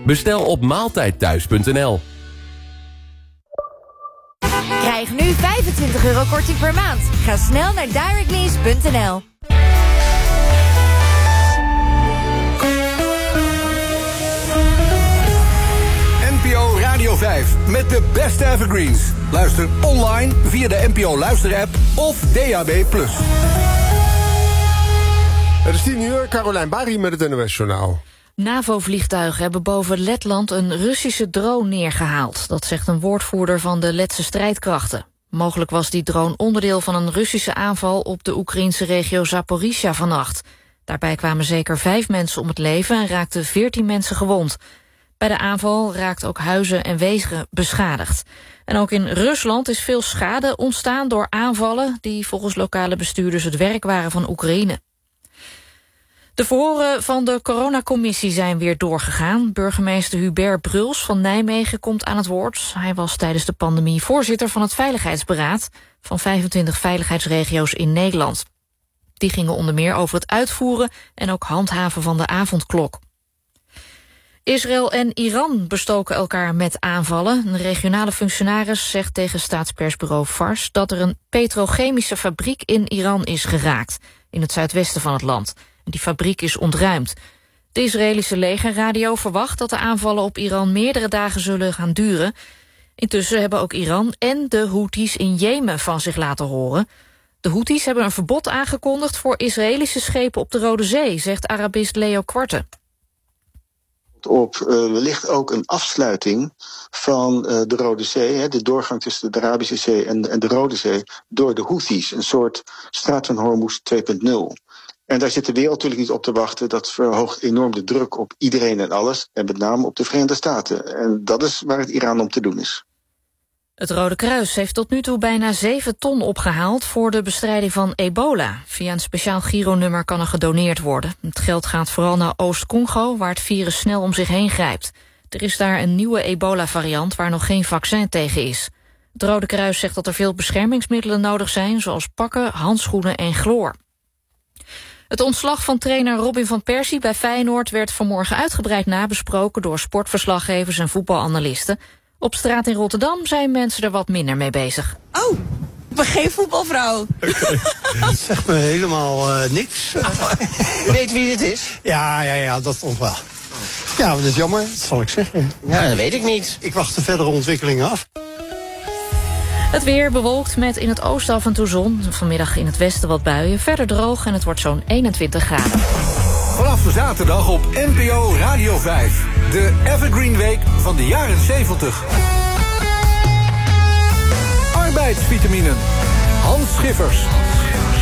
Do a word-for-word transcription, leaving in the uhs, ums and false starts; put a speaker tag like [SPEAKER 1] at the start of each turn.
[SPEAKER 1] Bestel op maaltijdthuis punt n l.
[SPEAKER 2] Krijg nu vijfentwintig euro korting per maand. Ga snel naar directlease punt n l.
[SPEAKER 3] N P O Radio vijf met de beste evergreens. Luister online via de N P O Luister-app of D A B plus.
[SPEAKER 4] Het is tien uur, Carolijn Bari met het N O S-journaal.
[SPEAKER 5] NAVO-vliegtuigen hebben boven Letland een Russische drone neergehaald. Dat zegt een woordvoerder van de Letse strijdkrachten. Mogelijk was die drone onderdeel van een Russische aanval op de Oekraïnse regio Zaporizhia vannacht. Daarbij kwamen zeker vijf mensen om het leven en raakten veertien mensen gewond. Bij de aanval raakt ook huizen en wegen beschadigd. En ook in Rusland is veel schade ontstaan door aanvallen die volgens lokale bestuurders het werk waren van Oekraïne. De verhoren van de coronacommissie zijn weer doorgegaan. Burgemeester Hubert Bruls van Nijmegen komt aan het woord. Hij was tijdens de pandemie voorzitter van het Veiligheidsberaad van vijfentwintig veiligheidsregio's in Nederland. Die gingen onder meer over het uitvoeren en ook handhaven van de avondklok. Israël en Iran bestoken elkaar met aanvallen. Een regionale functionaris zegt tegen staatspersbureau Fars dat er een petrochemische fabriek in Iran is geraakt, in het zuidwesten van het land. Die fabriek is ontruimd. De Israëlische legerradio verwacht dat de aanvallen op Iran meerdere dagen zullen gaan duren. Intussen hebben ook Iran en de Houthis in Jemen van zich laten horen. De Houthis hebben een verbod aangekondigd voor Israëlische schepen op de Rode Zee, zegt Arabist Leo Kwarte.
[SPEAKER 6] Op uh, wellicht ook een afsluiting van uh, de Rode Zee, hè, de doorgang tussen de Arabische Zee en, en de Rode Zee, door de Houthis, een soort straat van Hormuz twee punt nul. En daar zit de wereld natuurlijk niet op te wachten. Dat verhoogt enorm de druk op iedereen en alles. En met name op de Verenigde Staten. En dat is waar het Iran om te doen is.
[SPEAKER 5] Het Rode Kruis heeft tot nu toe bijna zeven ton opgehaald voor de bestrijding van ebola. Via een speciaal gironummer kan er gedoneerd worden. Het geld gaat vooral naar Oost-Congo, waar het virus snel om zich heen grijpt. Er is daar een nieuwe ebola-variant waar nog geen vaccin tegen is. Het Rode Kruis zegt dat er veel beschermingsmiddelen nodig zijn, zoals pakken, handschoenen en chloor. Het ontslag van trainer Robin van Persie bij Feyenoord werd vanmorgen uitgebreid nabesproken door sportverslaggevers en voetbalanalisten. Op straat in Rotterdam zijn mensen er wat minder mee bezig.
[SPEAKER 7] Oh, ik ben geen voetbalvrouw.
[SPEAKER 8] Okay. Dat zegt me helemaal uh, niks.
[SPEAKER 7] U weet wie dit is?
[SPEAKER 8] Ja, ja, ja, dat komt wel. Ja, maar dat is jammer, dat zal ik zeggen.
[SPEAKER 7] Ja, dat weet ik niet.
[SPEAKER 8] Ik wacht de verdere ontwikkelingen af.
[SPEAKER 5] Het weer bewolkt met in het oosten af en toe zon. Vanmiddag in het westen wat buien. Verder droog en het wordt zo'n eenentwintig graden.
[SPEAKER 3] Vanaf de zaterdag op N P O Radio vijf. De Evergreen Week van de jaren zeventig. Arbeidsvitaminen. Hans Schiffers.